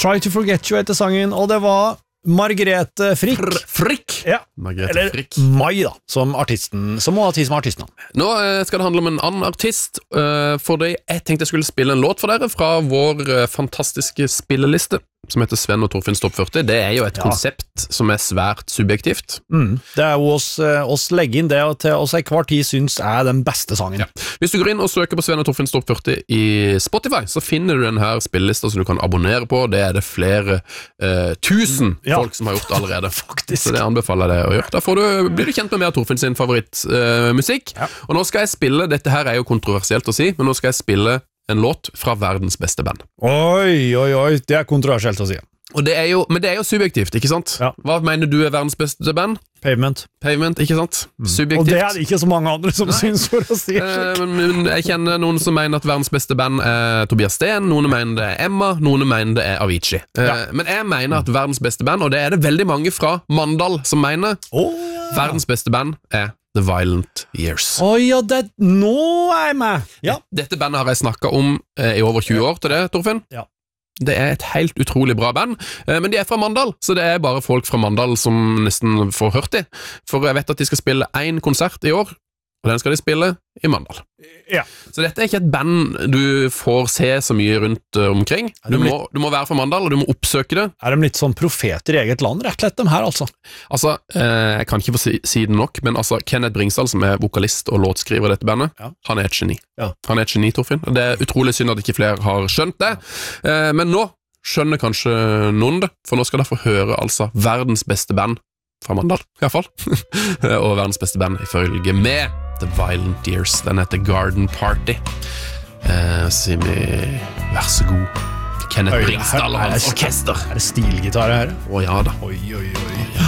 Try to Forget You heter sangen, og det var Margrethe Frick. Frick? Ja. Margrethe Frick. Mai da, som artisten, som må ha tid som artisten. Nå skal det handle om en annen artist, fordi jeg tenkte jeg skulle spille en låt for dere fra vår fantastiske spilleliste, som heter Sven og Torfinns Topp 40. Det er jo et konsept som er svært subjektivt. Det er jo oss legger inn det til oss hver tid synes er den beste sangen. Ja. Hvis du går inn og søker på Sven og Torfinns Topp 40 i Spotify, så finner du denne spillelista som du kan abonnere på. Det er det flere tusen folk som har gjort allerede. Faktisk. Så det anbefaler jeg deg å gjøre. Da blir du kjent med mer Torfinns sin favorittmusikk. Og nå skal jeg spille, dette her er jo kontroversielt å si, men nå skal jeg spille en låt fra verdens beste band. Oi, det er kontroversielt å si. Men det er jo subjektivt, ikke sant? Ja. Hva mener du er verdens beste band? Pavement, ikke sant? Subjektivt. Og det er det ikke så mange andre som synes, for å si men jeg kjenner noen som mener at verdens beste band er Tobias Steen, noen mener det er Emma, noen mener det er Avicii. Men jeg mener at verdens beste band, og det er det veldig mange fra Mandal som mener, verdens beste band er The Violent Years. Nå er jeg med! Ja. Dette bandet har jeg snakket om i over 20 år til det, Torfinn. Ja. Det er et helt utrolig bra band, men de er fra Mandal, så det er bare folk fra Mandal som nesten får hørt de. For jeg vet at de skal spille en konsert i år, og den skal de spille i Mandal. Ja. Så dette er ikke et band du får se så mye rundt omkring. Du må være fra Mandal, og du må oppsøke det. Er de litt sånn profeter i eget land, rett og slett, de her, altså? Altså, jeg kan ikke få si det nok, men altså, Kenneth Bringsdal, som er vokalist og låtskriver i dette bandet, han er et geni. Han er et geni, Torfinn. Det er utrolig synd at ikke flere har skjønt det, men nå skjønner kanskje noen det, for nå skal dere få høre altså verdens beste band fra Mandal, i hvert fall. Og verdens beste band ifølge med The Violent Years. Den heter Garden Party. Sier vi vær så god, Kenneth Bringsdal og hans orkester. Er det stilgitar her? Å ja da. Oi.